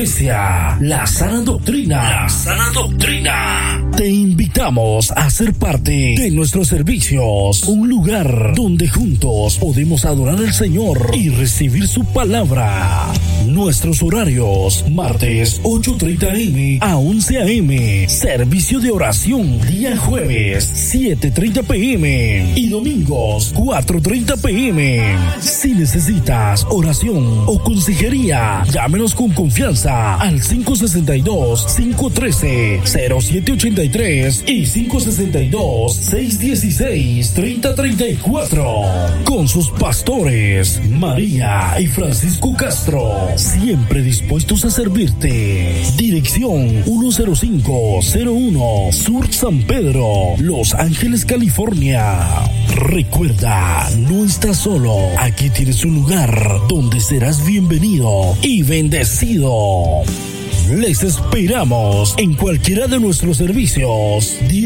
iglesia, La Sana Doctrina. La Sana Doctrina. Te invitamos a ser parte de nuestros servicios, un lugar donde juntos podemos adorar al Señor y recibir su palabra. Nuestros horarios: martes 8:30 a.m. a 11 a.m. Servicio de oración día jueves 7:30 p.m. y domingos 4:30 p.m. Si necesitas oración o consejería, llámenos con confianza al 562-513-0783 y 562-616-3034. Con sus pastores María y Francisco Castro, siempre dispuestos a servirte. Dirección 10501 Sur San Pedro, Los Ángeles, California. Recuerda, no estás solo. Aquí tienes un lugar donde serás bienvenido y bendecido. Les esperamos en cualquiera de nuestros servicios.